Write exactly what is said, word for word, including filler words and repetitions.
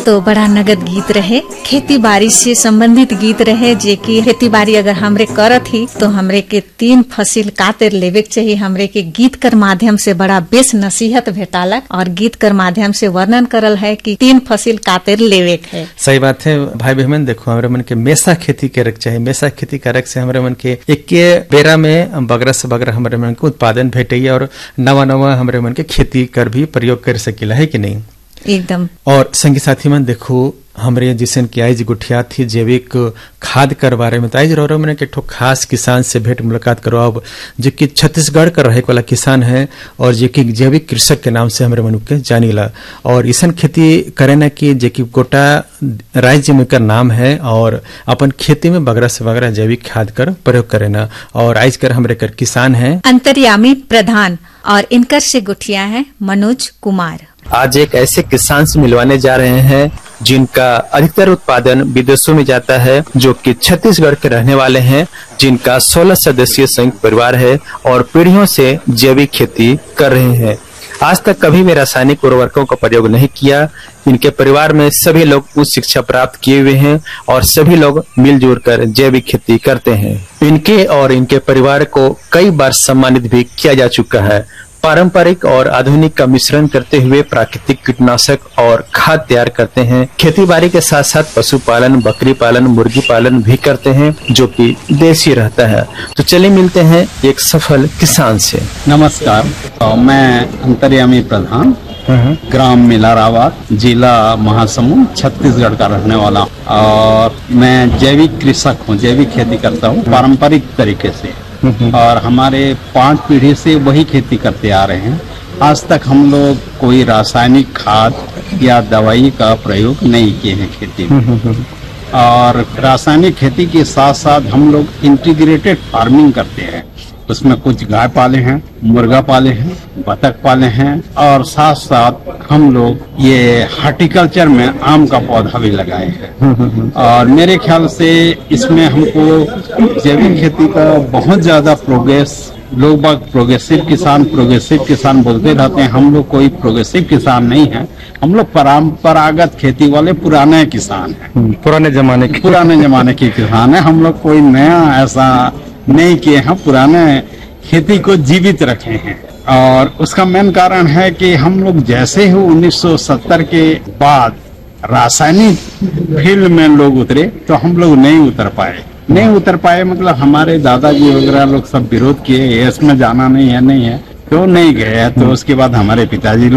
तो बड़ा नगद गीत रहे, खेती बाड़ी से संबंधित गीत रहे, जे की खेती बाड़ी अगर हमरे करत ही तो हमरे के तीन फसिल काते लेवे के चाहिए। हमरे के गीत कर माध्यम से बड़ा बेस नसीहत भेटालक और गीत कर माध्यम से वर्णन करल है कि तीन फसिल काते लेवे के है। सही बात है भाई बहन। देखो हमारे मन के मेसा खेती करक चाहिए। मेसा खेती करक से हमारे मन के एक बेरा में बगरा से बगरा हमारे मन के उत्पादन भेटे और नवा नवा हमारे मन के खेती कर भी प्रयोग कर सकेला, है कि नहीं? एकदम। और संगी साथी मन देखो हमरे जिसन की आइज गुठिया थी जैविक खाद कर बारे में ताइज रो मैंने के ठो खास किसान से भेंट मुलाकात करो अब जो कि छत्तीसगढ़ का रहे वाला किसान है और जो कि जैविक कृषक के नाम से हमारे मनु के जानीला और ईसन खेती करे ना कि जो कि गोटा राज्य में का नाम है और अपन खेती में बगरा से बगरा जैविक खाद कर प्रयोग करे ना। और आज कर हमारे कर किसान है अंतर्यामी प्रधान और इनकर से गुठिया है मनोज कुमार। आज एक ऐसे किसान से मिलवाने जा रहे हैं जिनका अधिकतर उत्पादन विदेशों में जाता है, जो कि छत्तीसगढ़ के रहने वाले हैं, जिनका सोलह सदस्यीय संयुक्त परिवार है और पीढ़ियों से जैविक खेती कर रहे हैं। आज तक कभी भी रासायनिक उर्वरकों का प्रयोग नहीं किया। इनके परिवार में सभी लोग उच्च शिक्षा प्राप्त किए हुए हैं और सभी लोग मिलजुल कर जैविक खेती करते हैं। इनके और इनके परिवार को कई बार सम्मानित भी किया जा चुका है। पारंपरिक और आधुनिक का मिश्रण करते हुए प्राकृतिक कीटनाशक और खाद तैयार करते हैं। खेती बाड़ी के साथ साथ पशुपालन, बकरी पालन, मुर्गी पालन भी करते हैं, जो कि देसी रहता है। तो चलिए मिलते हैं एक सफल किसान से। नमस्कार, तो मैं अंतर्यामी प्रधान, ग्राम मिलाराबाद, जिला महासमुंद, छत्तीसगढ़ का रहने वाला हूँ और मैं जैविक कृषक हूँ। जैविक खेती करता हूँ पारंपरिक तरीके से और हमारे पांच पीढ़ी से वही खेती करते आ रहे हैं। आज तक हम लोग कोई रासायनिक खाद या दवाई का प्रयोग नहीं किए हैं खेती में। और रासायनिक खेती के साथ साथ हम लोग इंटीग्रेटेड फार्मिंग करते हैं। उसमें कुछ गाय पाले हैं, मुर्गा पाले हैं, बतख पाले हैं और साथ साथ हम लोग ये हॉर्टिकल्चर में आम का पौधा भी लगाए हैं। और मेरे ख्याल से इसमें हमको जैविक खेती का बहुत ज्यादा प्रोग्रेस, लोग बाग प्रोग्रेसिव किसान प्रोग्रेसिव किसान बोलते रहते हैं। हम लोग कोई प्रोग्रेसिव किसान नहीं है, हम लोग परंपरागत खेती वाले पुराने किसान हैं। पुराने जमाने के पुराने जमाने के किसान है। हम लोग कोई नया ऐसा नहीं किए हैं, पुराने खेती को जीवित रखे हैं। और उसका मेन कारण है कि हम लोग जैसे ही उन्नीस सौ सत्तर के बाद रासायनिक फील्ड में लोग उतरे तो हम लोग नहीं उतर पाए। नहीं उतर पाए मतलब हमारे दादाजी वगैरह लोग सब विरोध किए, इसमें जाना नहीं है नहीं है तो नहीं गए। तो उसके बाद हमारे पिताजी